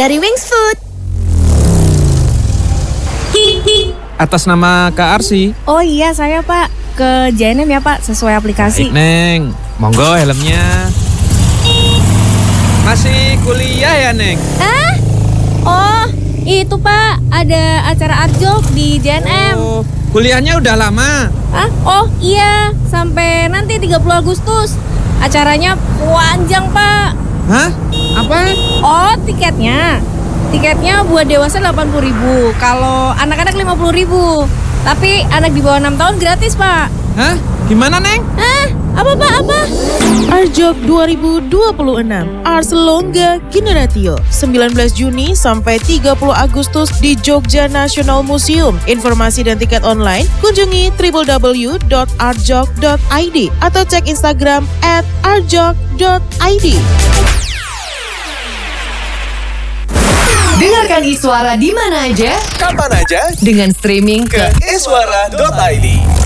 dari Wings Food. Atas nama Kak Arsi. Oh iya, saya Pak. Ke JNM ya Pak, sesuai aplikasi. Baik, Neng. Monggo helmnya. Masih kuliah ya, Neng? Oh, itu Pak, ada acara Arjok di JNM. Oh, kuliahnya udah lama. Oh iya, sampai nanti 30 Agustus. Acaranya panjang Pak. Hah? Apa? Oh, tiketnya buat dewasa 80.000, kalau anak-anak 50.000. Tapi anak di bawah 6 tahun gratis Pak. Hah? Gimana, Neng? Apa Pak, apa? Arjok 2026 Ars Longga Generatio 19 Juni sampai 30 Agustus di Jogja National Museum. Informasi dan tiket online kunjungi www.arjok.id atau cek Instagram @arjok.id. Dengarkan Iswara di mana aja, Kapan aja dengan streaming ke iswara.id.